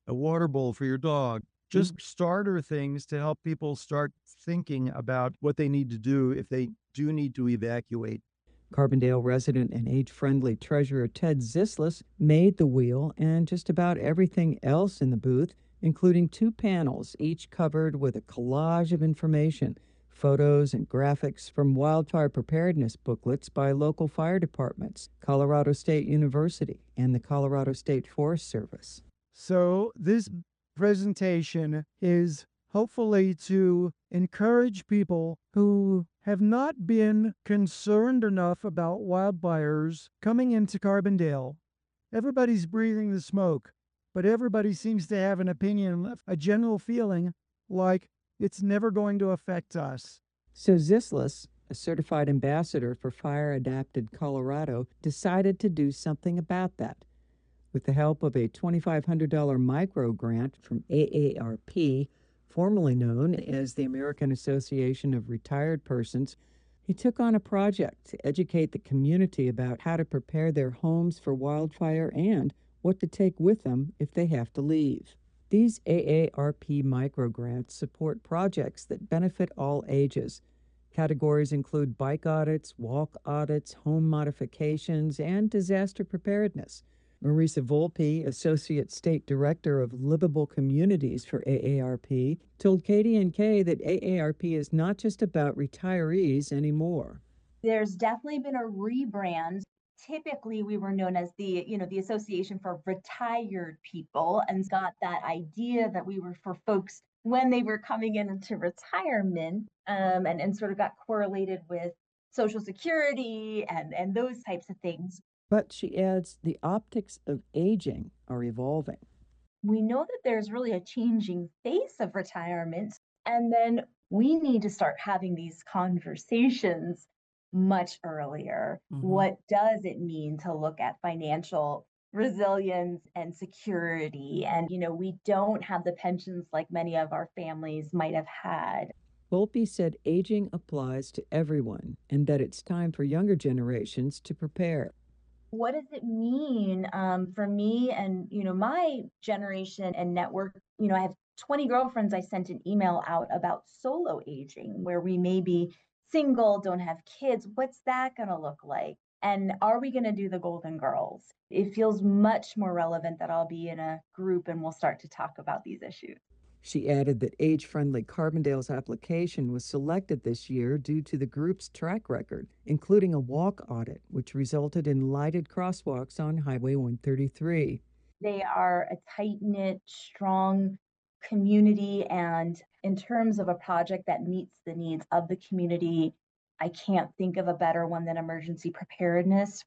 a water bowl for your dog. Just starter things to help people start thinking about what they need to do if they do need to evacuate. Carbondale resident and age-friendly treasurer Ted Zislis made the wheel and just about everything else in the booth, including two panels, each covered with a collage of information, photos and graphics from wildfire preparedness booklets by local fire departments, Colorado State University, and the Colorado State Forest Service. So, this presentation is hopefully to encourage people who have not been concerned enough about wildfires coming into Carbondale. Everybody's breathing the smoke, but everybody seems to have an opinion, a general feeling like it's never going to affect us. So Zislis, a certified ambassador for Fire Adapted Colorado, decided to do something about that. With the help of a $2,500 micro grant from AARP, formerly known as the American Association of Retired Persons, he took on a project to educate the community about how to prepare their homes for wildfire and what to take with them if they have to leave. These AARP micro grants support projects that benefit all ages. Categories include bike audits, walk audits, home modifications, and disaster preparedness. Marisa Volpe, Associate State Director of Livable Communities for AARP, told KDNK that AARP is not just about retirees anymore. There's definitely been a rebrand. Typically, we were known as the Association for Retired People, and got that idea that we were for folks when they were coming into retirement, and sort of got correlated with Social Security and those types of things. But she adds the optics of aging are evolving. We know that there's really a changing face of retirement, and then we need to start having these conversations much earlier. What does it mean to look at financial resilience and security? And, we don't have the pensions like many of our families might have had. Volpe said aging applies to everyone and that it's time for younger generations to prepare. What does it mean for me and, my generation and network? I have 20 girlfriends. I sent an email out about solo aging, where we may be single, don't have kids. What's that going to look like? And are we going to do the Golden Girls? It feels much more relevant that I'll be in a group and we'll start to talk about these issues. She added that age-friendly Carbondale's application was selected this year due to the group's track record, including a walk audit, which resulted in lighted crosswalks on Highway 133. They are a tight-knit, strong community, and in terms of a project that meets the needs of the community, I can't think of a better one than emergency preparedness.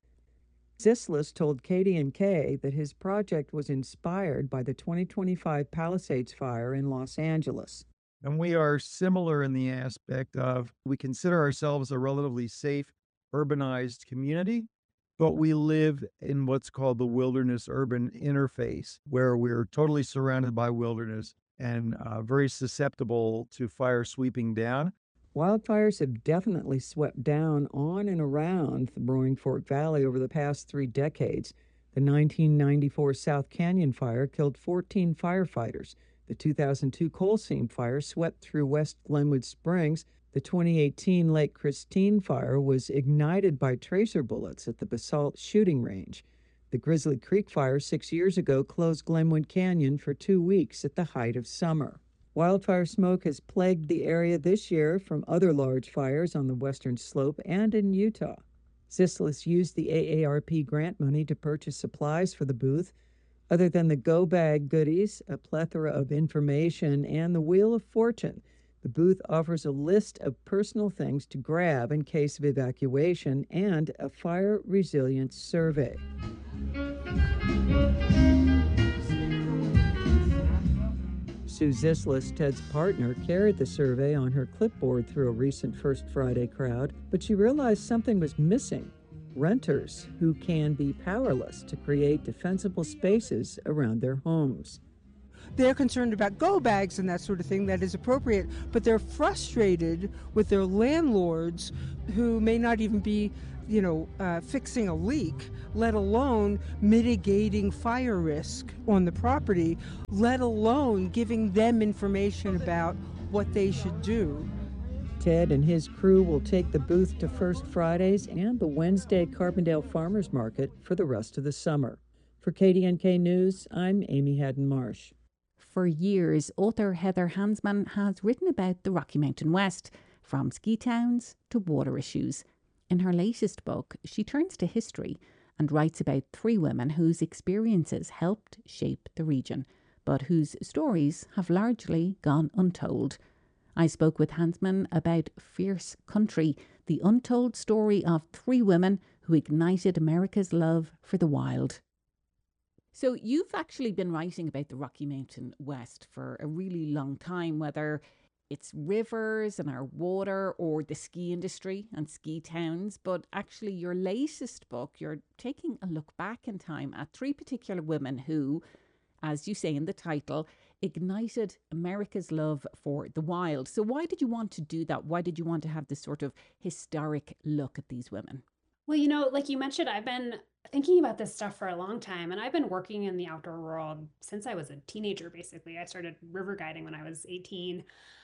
Zislis told KDNK that his project was inspired by the 2025 Palisades fire in Los Angeles. And we are similar in the aspect of we consider ourselves a relatively safe, urbanized community, but we live in what's called the wilderness urban interface, where we're totally surrounded by wilderness and very susceptible to fire sweeping down. Wildfires have definitely swept down on and around the Roaring Fork Valley over the past 3 decades. The 1994 South Canyon fire killed 14 firefighters. The 2002 coal seam fire swept through West Glenwood Springs. The 2018 Lake Christine fire was ignited by tracer bullets at the Basalt shooting range. The Grizzly Creek fire 6 years ago closed Glenwood Canyon for 2 weeks at the height of summer. Wildfire smoke has plagued the area this year from other large fires on the western slope and in Utah. Zislis used the AARP grant money to purchase supplies for the booth. Other than the Go Bag goodies, a plethora of information, and the Wheel of Fortune, the booth offers a list of personal things to grab in case of evacuation and a fire resilience survey. Sue Zislis, Ted's partner, carried the survey on her clipboard through a recent First Friday crowd, but she realized something was missing: renters who can be powerless to create defensible spaces around their homes. They're concerned about go bags and that sort of thing. That is appropriate, but they're frustrated with their landlords who may not even be fixing a leak, let alone mitigating fire risk on the property, let alone giving them information about what they should do. Ted and his crew will take the booth to First Fridays and the Wednesday Carbondale Farmers Market for the rest of the summer. For KDNK News, I'm Amy Haddon Marsh. For years, author Heather Hansman has written about the Rocky Mountain West, from ski towns to water issues. In her latest book, she turns to history and writes about 3 women whose experiences helped shape the region, but whose stories have largely gone untold. I spoke with Hansman about Fierce Country, the untold story of 3 women who ignited America's love for the wild. So you've actually been writing about the Rocky Mountain West for a really long time, whether it's rivers and our water or the ski industry and ski towns. But actually your latest book, you're taking a look back in time at 3 particular women who, as you say in the title, ignited America's love for the wild. So why did you want to do that? Why did you want to have this sort of historic look at these women? Well, like you mentioned, I've been thinking about this stuff for a long time, and I've been working in the outdoor world since I was a teenager, basically. I started river guiding when I was 18.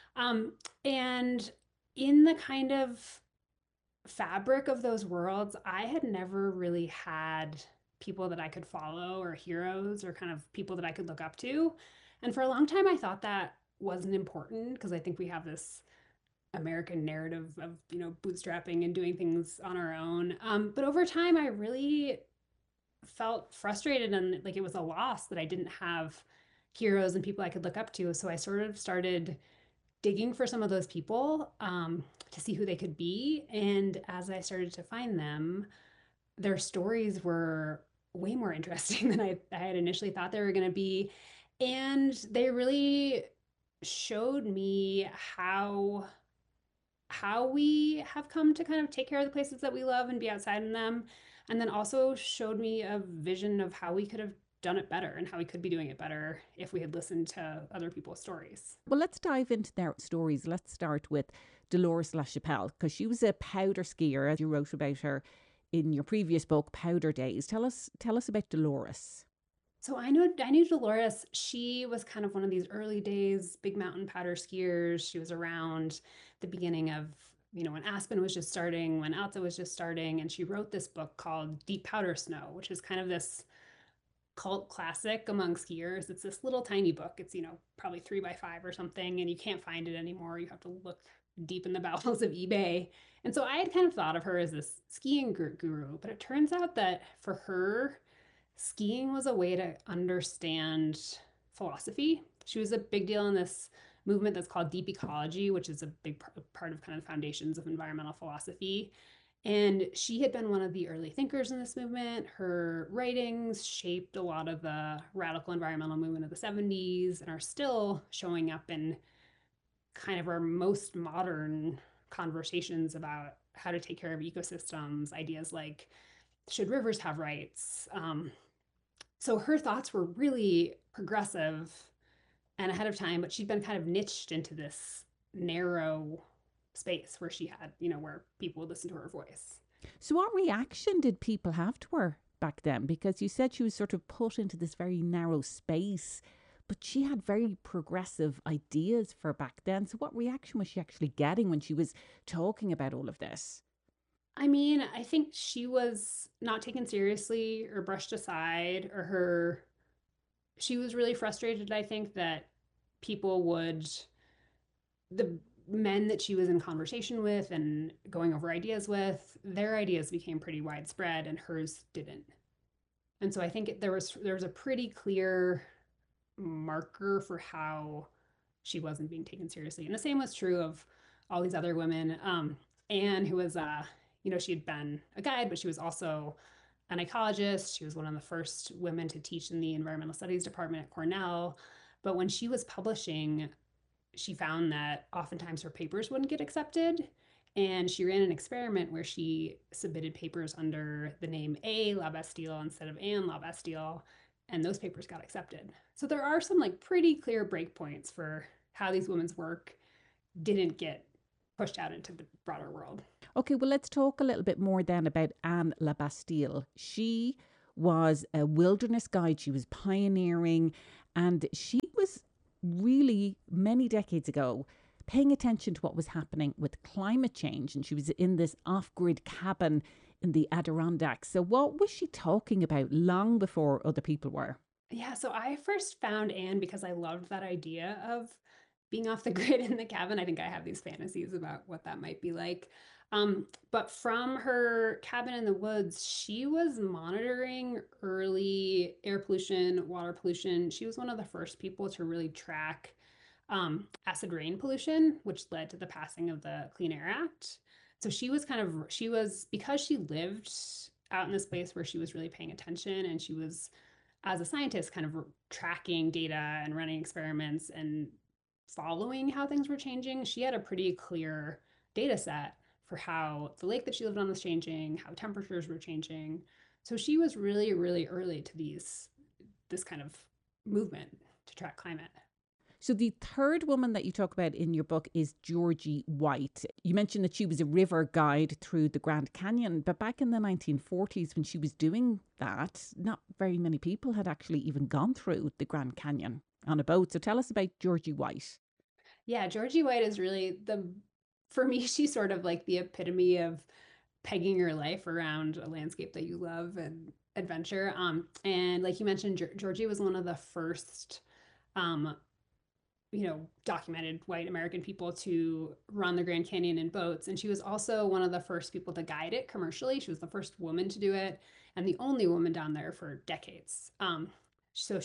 And in the kind of fabric of those worlds, I had never really had people that I could follow or heroes or kind of people that I could look up to. And for a long time, I thought that wasn't important because I think we have this American narrative of, bootstrapping and doing things on our own. But over time, I really felt frustrated and like it was a loss that I didn't have heroes and people I could look up to. So I sort of started digging for some of those people to see who they could be. And as I started to find them, their stories were way more interesting than I had initially thought they were going to be. And they really showed me how we have come to kind of take care of the places that we love and be outside in them. And then also showed me a vision of how we could have done it better and how we could be doing it better if we had listened to other people's stories. Well, let's dive into their stories. Let's start with Dolores LaChapelle, because she was a powder skier, as you wrote about her in your previous book, Powder Days. Tell us about Dolores. So I knew Dolores. She was kind of one of these early days big mountain powder skiers. She was around the beginning of, when Aspen was just starting, when Alta was just starting, and she wrote this book called Deep Powder Snow, which is kind of this cult classic among skiers. It's this little tiny book. It's, probably 3x5 or something, and you can't find it anymore. You have to look deep in the bowels of eBay. And so I had kind of thought of her as this skiing guru, but it turns out that for her, skiing was a way to understand philosophy. She was a big deal in this movement that's called deep ecology, which is a big part of kind of the foundations of environmental philosophy. And she had been one of the early thinkers in this movement. Her writings shaped a lot of the radical environmental movement of the 70s and are still showing up in kind of our most modern conversations about how to take care of ecosystems, ideas like, should rivers have rights? So her thoughts were really progressive and ahead of time, but she'd been kind of niched into this narrow space where she had, where people would listen to her voice. So what reaction did people have to her back then? Because you said she was sort of put into this very narrow space, but she had very progressive ideas for back then. So what reaction was she actually getting when she was talking about all of this? I mean, I think she was not taken seriously or brushed aside, or she was really frustrated, I think, that the men that she was in conversation with and going over ideas with, their ideas became pretty widespread and hers didn't. And so I think there was a pretty clear marker for how she wasn't being taken seriously. And the same was true of all these other women. Anne, who was she had been a guide, but she was also an ecologist. She was one of the first women to teach in the environmental studies department at Cornell. But when she was publishing, she found that oftentimes her papers wouldn't get accepted. And she ran an experiment where she submitted papers under the name A. LaBastille instead of Anne LaBastille, and those papers got accepted. So there are some pretty clear breakpoints for how these women's work didn't get pushed out into the broader world. Okay, well, let's talk a little bit more then about Anne La Bastille. She was a wilderness guide, she was pioneering, and she was really many decades ago paying attention to what was happening with climate change. And she was in this off grid cabin in the Adirondacks. So, what was she talking about long before other people were? Yeah, so I first found Anne because I loved that idea of being off the grid in the cabin. I think I have these fantasies about what that might be like. But from her cabin in the woods, she was monitoring early air pollution, water pollution. She was one of the first people to really track acid rain pollution, which led to the passing of the Clean Air Act. So she was, because she lived out in this place where she was really paying attention, and she was, as a scientist, kind of tracking data and running experiments and following how things were changing. She had a pretty clear data set for how the lake that she lived on was changing, how temperatures were changing. So she was really, really early to this kind of movement to track climate. So, the third woman that you talk about in your book is Georgie White. You mentioned that she was a river guide through the Grand Canyon, but back in the 1940s, when she was doing that, not very many people had actually even gone through the Grand Canyon on a boat. So, tell us about Georgie White. Yeah, Georgie White is really for me, she's sort of like the epitome of pegging your life around a landscape that you love and adventure. And like you mentioned, Georgie was one of the first, um, documented white American people to run the Grand Canyon in boats. And she was also one of the first people to guide it commercially. She was the first woman to do it and the only woman down there for decades. So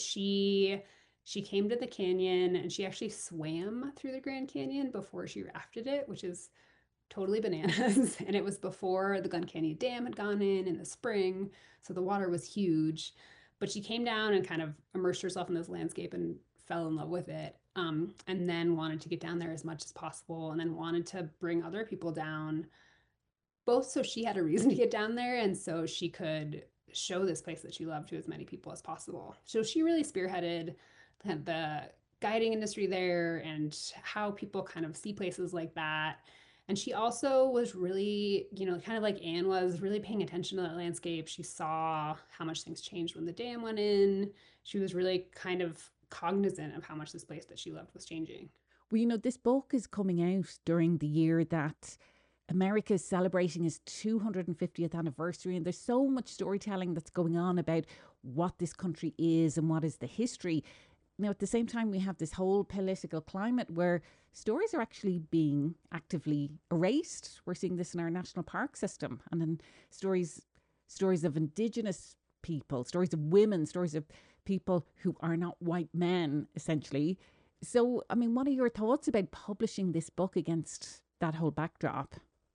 she came to the canyon and she actually swam through the Grand Canyon before she rafted it, which is totally bananas. And it was before the Glen Canyon Dam had gone in the spring. So the water was huge. But she came down and kind of immersed herself in this landscape and fell in love with it. And then wanted to get down there as much as possible, and then wanted to bring other people down, both so she had a reason to get down there and so she could show this place that she loved to as many people as possible. So she really spearheaded the guiding industry there and how people kind of see places like that. And she also was really, kind of like Anne was, really paying attention to that landscape. She saw how much things changed when the dam went in. She was really kind of cognizant of how much this place that she loved was changing. Well, this book is coming out during the year that America is celebrating its 250th anniversary, and there's so much storytelling that's going on about what this country is and what is the history. Now, at the same time, we have this whole political climate where stories are actually being actively erased. We're seeing this in our national park system, and in stories of Indigenous people, stories of women, stories of people who are not white men, essentially. So, I mean, what are your thoughts about publishing this book against that whole backdrop?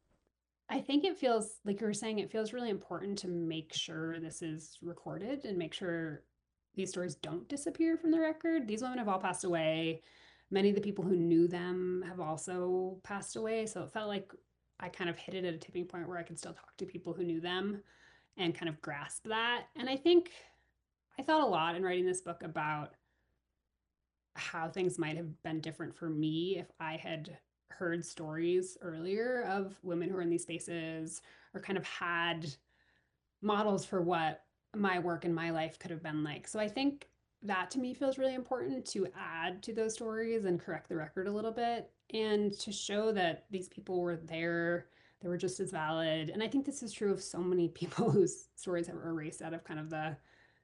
I think it feels, like you were saying, it feels really important to make sure this is recorded and make sure these stories don't disappear from the record. These women have all passed away. Many of the people who knew them have also passed away. So it felt like I kind of hit it at a tipping point where I could still talk to people who knew them and kind of grasp that. And I think I thought a lot in writing this book about how things might have been different for me if I had heard stories earlier of women who are in these spaces, or kind of had models for what my work and my life could have been like. So I think that to me feels really important, to add to those stories and correct the record a little bit and to show that these people were there. They were just as valid. And I think this is true of so many people whose stories are erased out of kind of the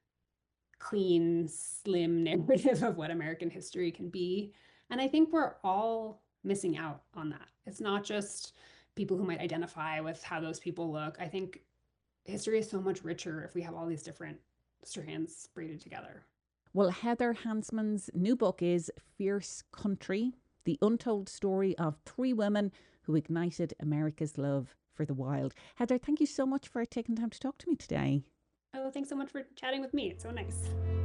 clean, slim narrative of what American history can be. And I think we're all missing out on that. It's not just people who might identify with how those people look. I think history is so much richer if we have all these different strands braided together. Well, Heather Hansman's new book is Fierce Country, the untold story of three women who ignited America's love for the wild. Heather, thank you so much for taking time to talk to me today. Oh, thanks so much for chatting with me. It's so nice.